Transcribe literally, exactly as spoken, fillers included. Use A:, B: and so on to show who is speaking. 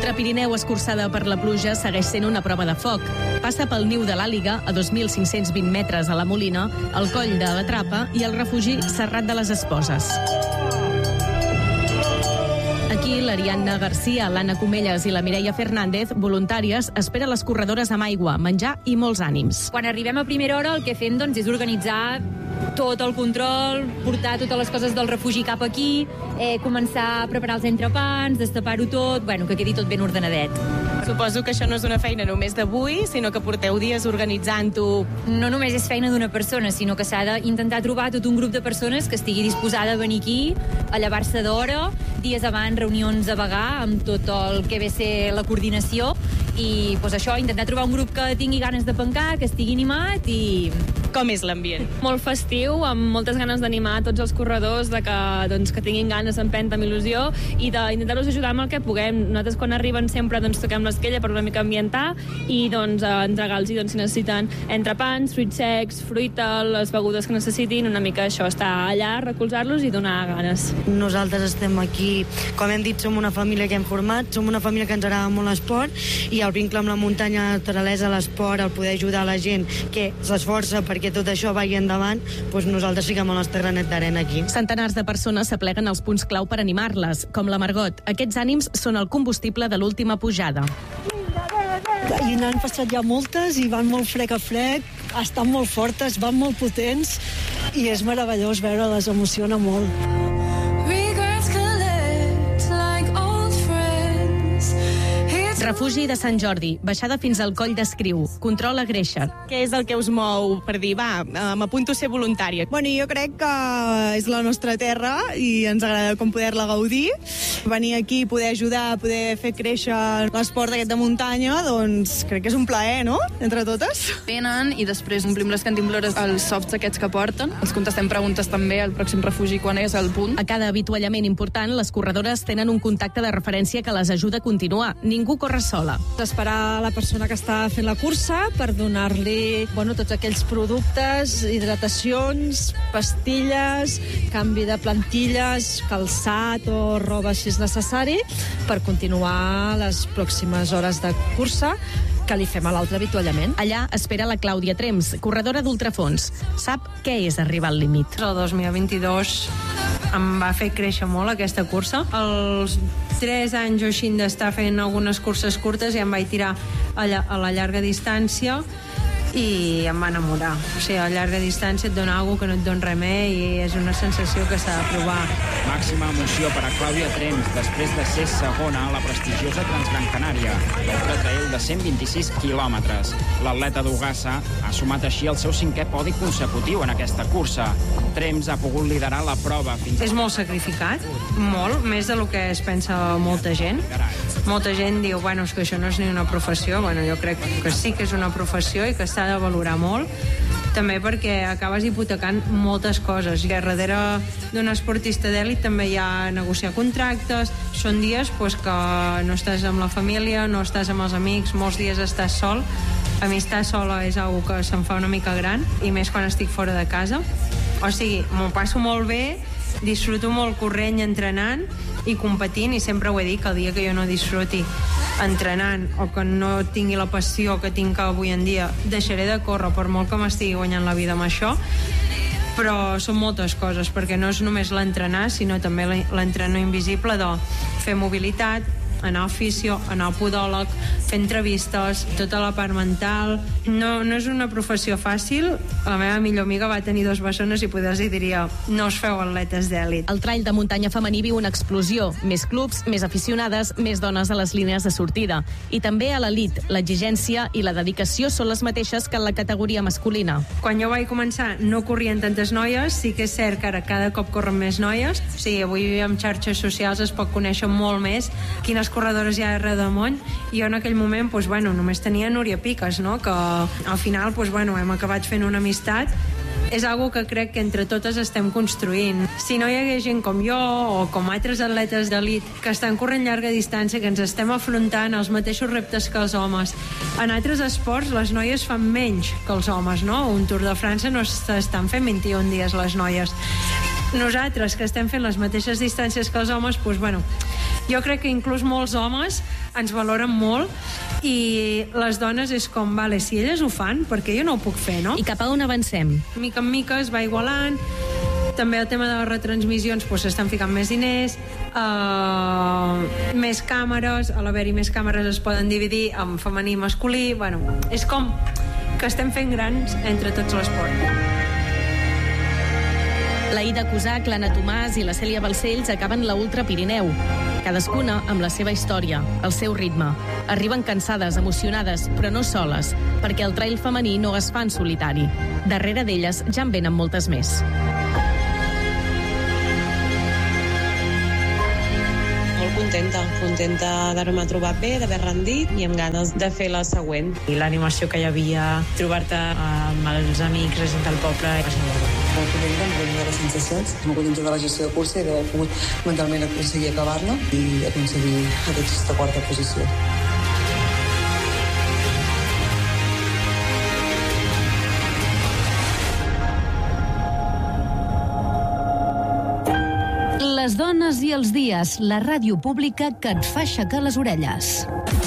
A: L'Ultrapirineu, escurçada per la pluja, segueix sent una prova de foc. Passa pel niu de l'Àliga, a dos mil cinc-cents vint metres a la Molina, el coll de la Trapa i el refugi Serrat de les Esposes. Aquí, l'Ariadna Garcia, l'Anna Comelles i la Mireia Fernández, voluntàries, esperen les corredores amb aigua, menjar i molts ànims.
B: Quan arribem a primera hora, el que fem doncs, és organitzar tot el control, portar totes les coses del refugi cap aquí, eh, començar a preparar els entrepans, destapar-ho tot, bueno, que quedi tot ben ordenadet.
A: Suposo que això no és una feina només d'avui, sinó que porteu dies organitzant-ho.
B: No només és feina d'una persona, sinó que s'ha d'intentar trobar tot un grup de persones que estigui disposada a venir aquí, a llevar-se d'hora, dies abans reunions a vagar amb tot el que ve a ser la coordinació i pues, això, intentar trobar un grup que tingui ganes de pencar, que estigui animat i...
A: Com és l'ambient?
C: Molt festiu, amb moltes ganes d'animar tots els corredors, de que, doncs, que tinguin ganes, empenta, amb il·lusió i d'intentar-los ajudar amb el que puguem. Nosaltres quan arriben sempre doncs, toquem l'esquella per una mica ambientar i doncs, entregar-los doncs, si necessiten entrepans, fruits secs, fruita, les begudes que necessitin, una mica això, estar allà, recolzar-los i donar ganes.
D: Nosaltres estem aquí, com hem dit, som una família que hem format, som una família que ens agrada molt l'esport i el vincle amb la muntanya, la naturalesa, l'esport, el poder ajudar la gent que s'esforça perquè tot això vagi endavant, doncs nosaltres fiquem el nostre granet d'arena aquí.
A: Centenars de persones s'apleguen als punts clau per animar-les, com la Margot. Aquests ànims són el combustible de l'última pujada.
E: I n'han passat ja moltes i van molt frec a frec, estan molt fortes, van molt potents i és meravellós veure-les, emociona molt.
A: Refugi de Sant Jordi, baixada fins al coll d'Escriu, control a Greixa. Què és el que us mou per dir, va, m'apunto a ser voluntària?
F: Bueno, jo crec que és la nostra terra i ens agrada com poder-la gaudir. Venir aquí, poder ajudar, poder fer créixer l'esport aquest de muntanya, doncs crec que és un plaer, no?, entre totes.
G: Venen i després omplim les cantimplores als softs aquests que porten. Els contestem preguntes també al pròxim refugi quan és el punt.
A: A cada avituallament important, les corredores tenen un contacte de referència que les ajuda a continuar. Ningú corre sola.
E: Esperar la persona que està fent la cursa per donar-li bueno, tots aquells productes, hidratacions, pastilles, canvi de plantilles, calçat o roba si és necessari per continuar les pròximes hores de cursa que li fem a l'altre avituallament.
A: Allà espera la Clàudia Trems, corredora d'ultrafons. Sap què és arribar al límit.
H: El dos mil vint-i-dos em va fer créixer molt aquesta cursa. Els tres anys o així d'estar fent algunes curses curtes i em vaig tirar a la, a la llarga distància i em va enamorar. O sigui, a llarga distància et dona alguna cosa que no et dona res més i és una sensació que s'ha de provar.
I: Màxima emoció per a Clàudia Trems després de ser segona a la prestigiosa Transgran Canària, l'Ultra Trail de cent vint-i-sis quilòmetres. L'atleta d'Ugassa ha sumat així el seu cinquè podi consecutiu en aquesta cursa. Trems ha pogut liderar la prova fins a...
H: És molt sacrificat, molt, més del que es pensa molta gent. Molta gent diu, bueno, és que això no és ni una professió. Bueno, jo crec que sí que és una professió i que s'ha de valorar molt, també perquè acabes hipotecant moltes coses i darrere d'un esportista d'èlit també hi ha negociar contractes, són dies pues, que no estàs amb la família, no estàs amb els amics, molts dies estàs sol. A mi estar sola és una que se'm fa una mica gran i més quan estic fora de casa, o sigui, m'ho passo molt bé, disfruto molt corrent i entrenant i competint, i sempre ho he dit que el dia que jo no disfruti entrenant o que no tingui la passió que tinc avui en dia, deixaré de córrer per molt que m'estigui guanyant la vida amb això. Però són moltes coses, perquè no és només l'entrenar, sinó també l'entrenar invisible de fer mobilitat, anar a oficio, anar al podòleg, fer entrevistes, tota la part mental. No, no és una professió fàcil. La meva millor amiga va tenir dos bessones i poder li diria, no us feu atletes d'èlit.
A: El trall de muntanya femení viu una explosió. Més clubs, més aficionades, més dones a les línies de sortida. I també a l'elit, l'exigència i la dedicació són les mateixes que en la categoria masculina.
H: Quan jo vaig començar no corrien tantes noies, sí que és cert que ara cada cop corren més noies. O sigui, avui amb xarxes socials es pot conèixer molt més quines corredores hi ha arreu del món, i jo en aquell moment doncs, bueno, només tenia Núria Piques, no? Que al final doncs, bueno, hem acabat fent una amistat. És algo que crec que entre totes estem construint. Si no hi hagués gent com jo o com altres atletes d'elit que estan corrent llarga distància, que ens estem afrontant els mateixos reptes que els homes. En altres esports les noies fan menys que els homes, no? Un Tour de França no s'estan fent vint-i-un dies les noies. Nosaltres, que estem fent les mateixes distàncies que els homes, doncs, bueno, jo crec que inclús molts homes ens valoren molt i les dones és com, vale, si elles ho fan, perquè jo no ho puc fer, no?
A: I cap a on avancem?
H: Mica en mica es va igualant, també el tema de les retransmissions doncs, s'estan ficant més diners, uh, més càmeres, a l'haver-hi més càmeres es poden dividir en femení i masculí, bueno, és com que estem fent grans entre tots l'esport.
A: L'Aida Cusac, l'Anna Tomàs i la Cèlia Balcells acaben la Ultra Pirineu, cadascuna amb la seva història, el seu ritme. Arriben cansades, emocionades, però no soles, perquè el trail femení no es fa en solitari. Darrere d'elles ja en venen moltes més.
J: Molt contenta, contenta d'haver-me trobat bé, d'haver rendit i amb ganes de fer la següent.
H: I l'animació que hi havia, trobar-te amb els amics, la gent del poble, va ser molt bé.
K: Molt contenta, amb bones les sensacions, molt contenta de la gestió de cursa i d'haver pogut mentalment aconseguir acabar-la i aconseguir aquesta quarta posició.
L: Les dones i els dies, la ràdio pública que et fa aixecar les orelles.